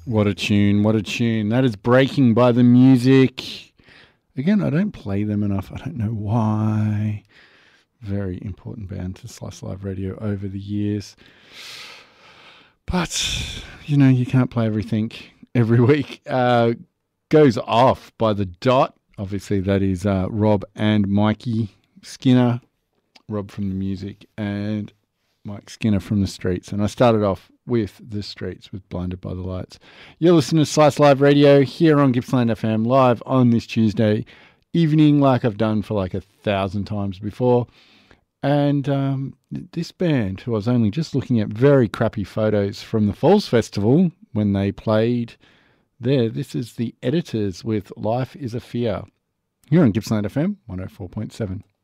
What a tune, what a tune. That is Breaking by the Music. Again, I don't play them enough. I don't know why. Very important band to Slice Live Radio over the years. But, you can't play everything every week. Goes Off by The Dot. Obviously, that is Rob and Mikey Skinner. Rob from The Music and Mike Skinner from The Streets. And I started off with The Streets with Blinded by the Lights. You're listening to Slice Live Radio here on Gippsland FM, live on this Tuesday evening, like I've done for like 1,000 times before. And this band, who I was only just looking at very crappy photos from the Falls Festival when they played there, this is The Editors with Life is a Fear here on Gippsland FM 104.7.